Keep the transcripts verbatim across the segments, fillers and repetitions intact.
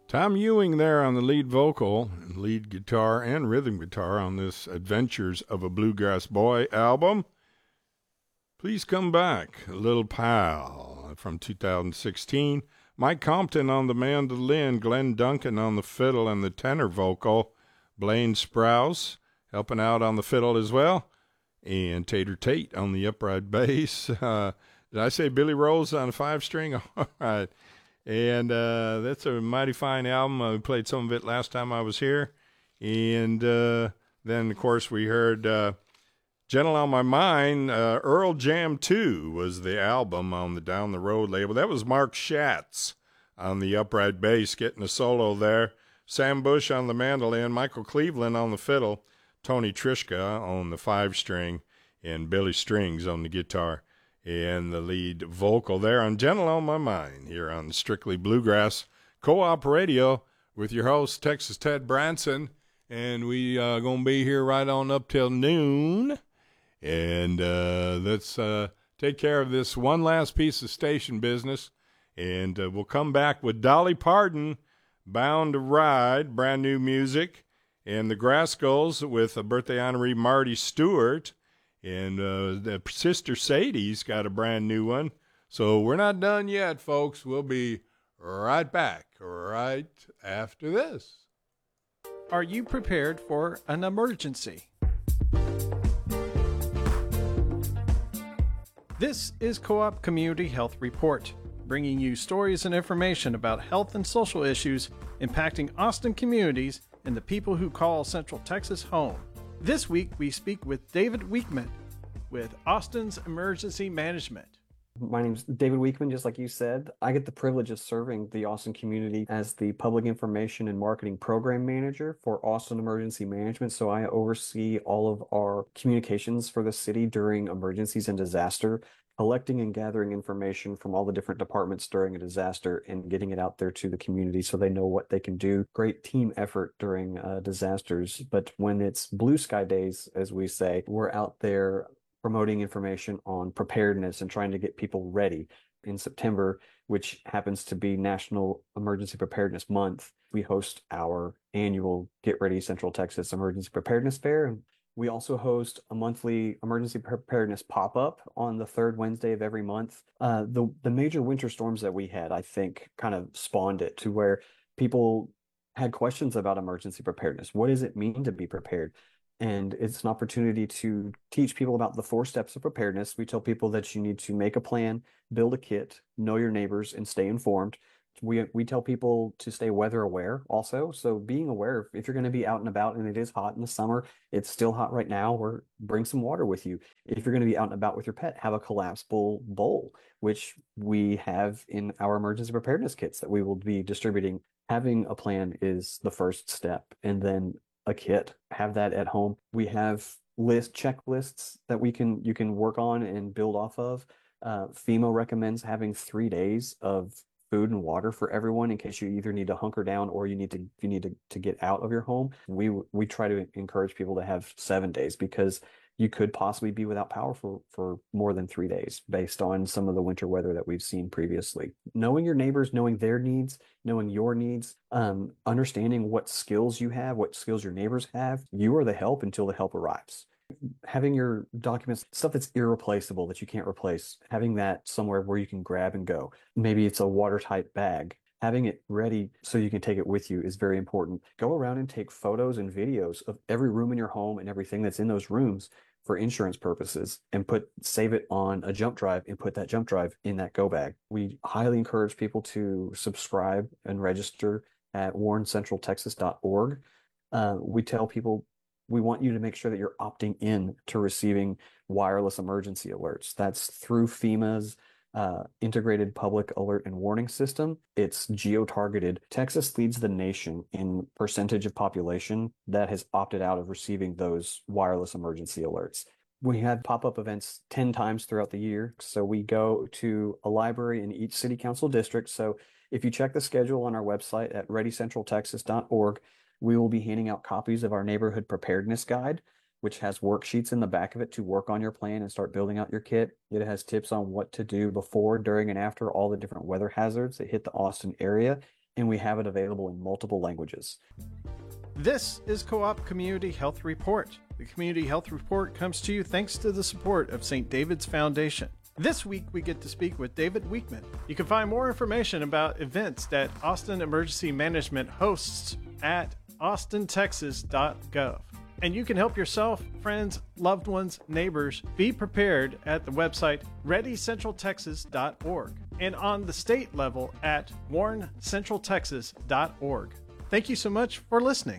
Tom Ewing there on the lead vocal, lead guitar, and rhythm guitar on this Adventures of a Bluegrass Boy album. Please Come Back, Little Pal from two thousand sixteen. Mike Compton on the mandolin, Glenn Duncan on the fiddle and the tenor vocal, Blaine Sprouse helping out on the fiddle as well, and Tater Tate on the upright bass. Uh, did I say Billy Rose on a five-string? All right. And uh, that's a mighty fine album. Uh, we played some of it last time I was here. And uh, then, of course, we heard uh, Gentle on My Mind. Uh, Earl Jam two was the album on the Down the Road label. That was Mark Schatz on the upright bass getting a solo there. Sam Bush on the mandolin, Michael Cleveland on the fiddle, Tony Trischka on the five-string, and Billy Strings on the guitar. And the lead vocal there on Gentle on My Mind here on Strictly Bluegrass Co-op Radio with your host, Texas Ted Branson. And we are uh, going to be here right on up till noon. And uh, let's uh, take care of this one last piece of station business. And uh, we'll come back with Dolly Parton, Bound to Ride, brand new music. And the Grascals with a birthday honoree, Marty Stewart. And uh, the sister Sadie's got a brand new one. So we're not done yet, folks. We'll be right back right after this. Are you prepared for an emergency? This is Co-op Community Health Report, bringing you stories and information about health and social issues impacting Austin communities and the people who call Central Texas home. This week, we speak with David Weekman with Austin's Emergency Management. My name's David Weekman, just like you said. I get the privilege of serving the Austin community as the Public Information and Marketing Program Manager for Austin Emergency Management. So I oversee all of our communications for the city during emergencies and disaster, collecting and gathering information from all the different departments during a disaster and getting it out there to the community so they know what they can do. Great team effort during uh, disasters. But when it's blue sky days, as we say, we're out there promoting information on preparedness and trying to get people ready. In September, which happens to be National Emergency Preparedness Month, we host our annual Get Ready Central Texas Emergency Preparedness Fair. We also host a monthly emergency preparedness pop-up on the third Wednesday of every month. Uh, the, the major winter storms that we had, I think, kind of spawned it to where people had questions about emergency preparedness. What does it mean to be prepared? And it's an opportunity to teach people about the four steps of preparedness. We tell people that you need to make a plan, build a kit, know your neighbors, and stay informed. We we tell people to stay weather aware also. So being aware, if you're going to be out and about and it is hot in the summer, it's still hot right now, or bring some water with you. If you're going to be out and about with your pet, have a collapsible bowl, which we have in our emergency preparedness kits that we will be distributing. Having a plan is the first step, and then a kit, have that at home. We have list checklists that we can you can work on and build off of. Uh, FEMA recommends having three days of food and water for everyone in case you either need to hunker down or you need to you need to, to get out of your home. We we try to encourage people to have seven days because you could possibly be without power for, for more than three days based on some of the winter weather that we've seen previously. Knowing your neighbors, knowing their needs, knowing your needs, um, understanding what skills you have, what skills your neighbors have, you are the help until the help arrives. Having your documents, stuff that's irreplaceable that you can't replace, having that somewhere where you can grab and go. Maybe it's a watertight bag. Having it ready so you can take it with you is very important. Go around and take photos and videos of every room in your home and everything that's in those rooms for insurance purposes, and put save it on a jump drive and put that jump drive in that go bag. We highly encourage people to subscribe and register at warn central texas dot org. Uh, we tell people we want you to make sure that you're opting in to receiving wireless emergency alerts. That's through FEMA's uh, integrated public alert and warning system. It's geo-targeted. Texas leads the nation in percentage of population that has opted out of receiving those wireless emergency alerts. We have pop-up events ten times throughout the year. So we go to a library in each city council district. So if you check the schedule on our website at ready central texas dot org, we will be handing out copies of our neighborhood preparedness guide, which has worksheets in the back of it to work on your plan and start building out your kit. It has tips on what to do before, during, and after all the different weather hazards that hit the Austin area. and we have it available in multiple languages. This is Co-op Community Health Report. The Community Health Report comes to you thanks to the support of Saint David's Foundation. This week, we get to speak with David Weekman. You can find more information about events that Austin Emergency Management hosts at austin texas dot gov. And you can help yourself, friends, loved ones, neighbors be prepared at the website ready central texas dot org and on the state level at warn central texas dot org. Thank you so much for listening.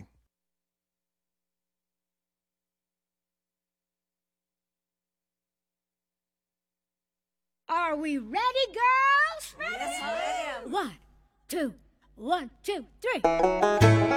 Are we ready, girls? Yes, ma'am. One, two, one, two, three.